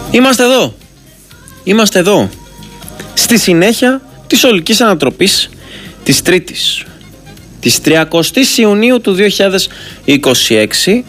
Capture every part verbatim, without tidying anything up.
Είμαστε εδώ. Είμαστε εδώ. Στη συνέχεια της ολικής ανατροπής της Τρίτης, της τριακοστής Ιουνίου του δύο χιλιάδες είκοσι έξι,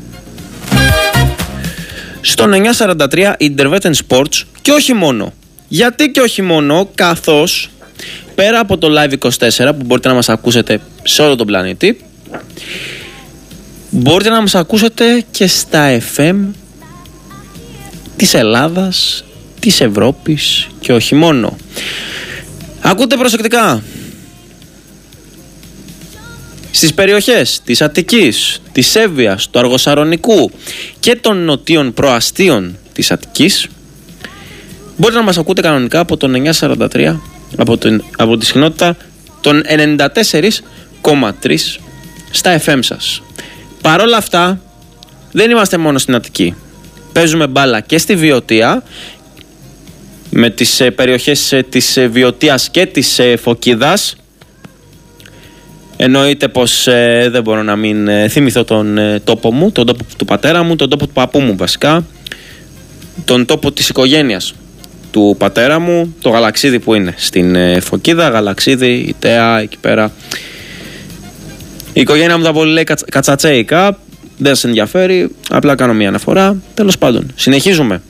στον εννιακόσια σαράντα τρία Interwetten Sports. Και όχι μόνο. Γιατί και όχι μόνο, καθώς πέρα από το Live είκοσι τέσσερα που μπορείτε να μας ακούσετε σε όλο τον πλανήτη, μπορείτε να μας ακούσετε και στα εφ εμ της Ελλάδας, της Ευρώπης και όχι μόνο. Ακούτε προσεκτικά. Στις περιοχές της Αττικής, της Εύβοιας, του Αργοσαρονικού και των νοτίων προαστίων της Αττικής μπορείτε να μας ακούτε κανονικά από τον εννιακόσια σαράντα τρία, από, την, από τη συχνότητα των ενενήντα τέσσερα κόμμα τρία στα εφ εμ σας. Παρόλα αυτά δεν είμαστε μόνο στην Αττική. Παίζουμε μπάλα και στη Βιωτία, με τις ε, περιοχές ε, της ε, Βιωτίας και της ε, Φωκίδας. Εννοείται πως ε, δεν μπορώ να μην ε, θυμηθώ τον ε, τόπο μου, τον τόπο του πατέρα μου, τον τόπο του παππού μου βασικά, τον τόπο της οικογένειας του πατέρα μου, το Γαλαξίδι που είναι στην ε, Φωκίδα, Γαλαξίδι, η Τέα, εκεί πέρα. Η οικογένεια μου τα πολύ λέει κατσα, κατσατσέικα, δεν σας ενδιαφέρει, απλά κάνω μια αναφορά. Τέλος πάντων, συνεχίζουμε.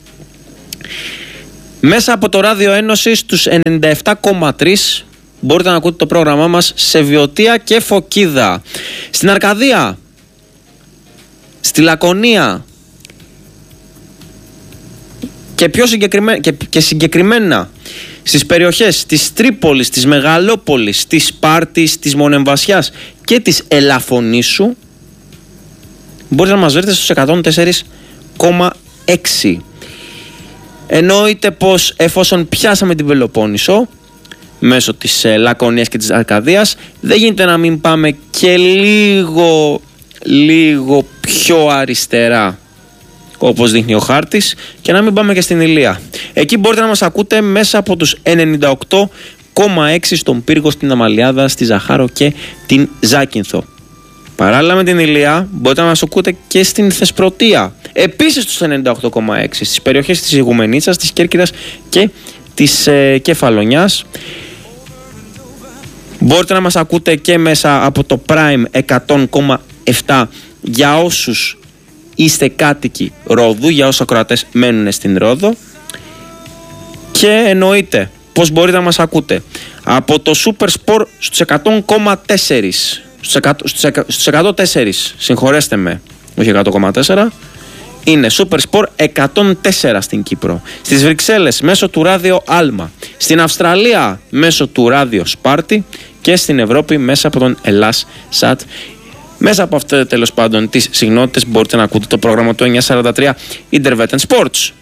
Μέσα από το Ράδιο Ένωση στους ενενήντα επτά κόμμα τρία μπορείτε να ακούτε το πρόγραμμά μας σε Βιωτία και Φωκίδα. Στην Αρκαδία, στη Λακωνία και, πιο συγκεκριμένα, και, και συγκεκριμένα στις περιοχές της Τρίπολης, της Μεγαλόπολης, της Σπάρτης, της Μονεμβασιάς και της Ελαφωνήσου μπορείτε να μας βρείτε στους εκατόν τέσσερα κόμμα έξι. Εννοείται πως εφόσον πιάσαμε την Πελοπόννησο μέσω της ε, Λακωνίας και της Αρκαδίας, δεν γίνεται να μην πάμε και λίγο λίγο πιο αριστερά όπως δείχνει ο χάρτης και να μην πάμε και στην Ηλία. Εκεί μπορείτε να μας ακούτε μέσα από τους ενενήντα οκτώ κόμμα έξι στον Πύργο, στην Αμαλιάδα, στη Ζαχάρο και την Ζάκυνθο. Παράλληλα με την Ηλία μπορείτε να μας ακούτε και στην Θεσπρωτεία, επίσης στους ενενήντα οκτώ κόμμα έξι, στις περιοχές της Ιγουμενίτσας, της Κέρκυρας και της ε, Κεφαλονιάς. Μπορείτε να μας ακούτε και μέσα από το Prime εκατό κόμμα επτά για όσους είστε κάτοικοι Ρόδου, για όσους ακροατές μένουν στην Ρόδο. Και εννοείται πως μπορείτε να μας ακούτε από το Super Sport στους εκατό κόμμα τέσσερα, στους εκατόν τέσσερα, συγχωρέστε με, όχι εκατό κόμμα τέσσερα, είναι Super Sport εκατόν τέσσερα στην Κύπρο. Στις Βρυξέλλες μέσω του Ράδιο Άλμα, στην Αυστραλία μέσω του Ράδιο Σπάρτη και στην Ευρώπη μέσα από τον Ελλάς Σατ. Μέσα από αυτές τέλος πάντων τις συγνότητες μπορείτε να ακούτε το πρόγραμμα του εννιακόσια σαράντα τρία Interwetten Sports.